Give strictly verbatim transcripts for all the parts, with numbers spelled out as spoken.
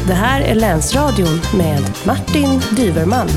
Det här är Länsradion med Martin Dyberman.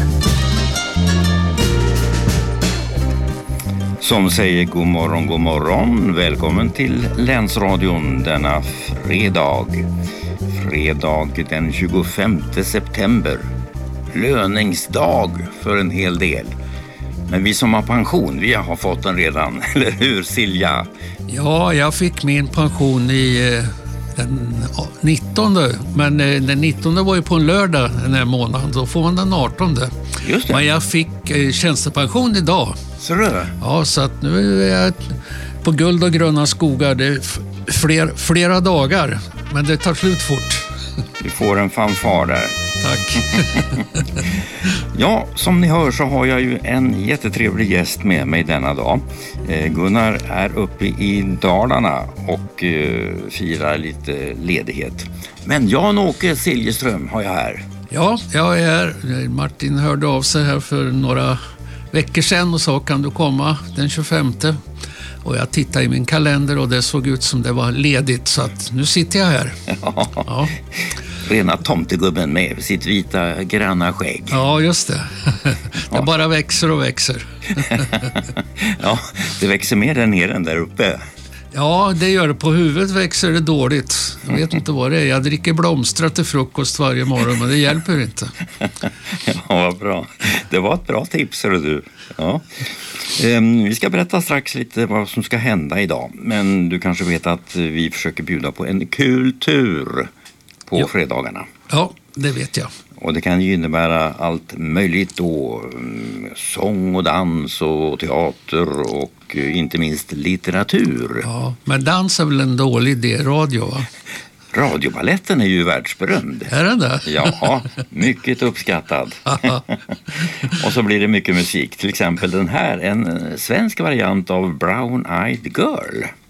Som säger god morgon, god morgon. Välkommen till Länsradion denna fredag. Fredag den tjugofemte september. Löningsdag för en hel del. Men vi som har pension, vi har fått den redan, eller hur Silja? Ja, jag fick min pension i eh, den nittonde, men eh, den nittonde var ju på en lördag den här månaden, då får man den artonde. Just det. Men jag fick eh, tjänstepension idag. Så du? Ja, så att nu är jag på guld och gröna skogar, det är f- fler, flera dagar, men det tar slut fort. Vi får en fanfar där. Tack. Ja, som ni hör så har jag ju en jättetrevlig gäst med mig denna dag. Eh, Gunnar är uppe i Dalarna och eh, firar lite ledighet. Men Jan-Åke Siljeström har jag här. Ja, jag är här. Martin hörde av sig här för några veckor sedan och sa, kan du komma den tjugofemte? Och jag tittade i min kalender och det såg ut som det var ledigt, så att nu sitter jag här. Ja. Ja. Rena tomtegubben med sitt vita granna skägg. Ja, just det. Det Ja. bara växer och växer. Ja, det växer mer där nere än där uppe. Ja, det gör det. På huvudet växer det dåligt. Jag vet inte vad det är. Jag dricker blomstrar till frukost varje morgon, men det hjälper inte. Ja, vad bra. Det var ett bra tips, hörru du. Ja. Ehm, vi ska berätta strax lite vad som ska hända idag. Men du kanske vet att vi försöker bjuda på en kul tur på Ja. fredagarna. Ja, det vet jag. Och det kan ju innebära allt möjligt då. mm, Sång och dans och teater och eh, inte minst litteratur. Ja, men dans är väl en dålig idé, radio, va? Radioballetten är ju världsberömd. Är den där? Ja, mycket uppskattad. Och så blir det mycket musik. Till exempel den här, en svensk variant av Brown Eyed Girl.